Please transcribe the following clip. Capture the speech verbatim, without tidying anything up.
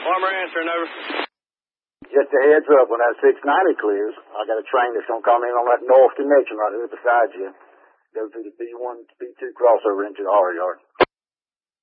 Farmer answering, over. Just a heads up, when that six ninety clears, I got a train that's going to come in on that north connection right there beside you. Go through the B one, B two crossover into the R yard.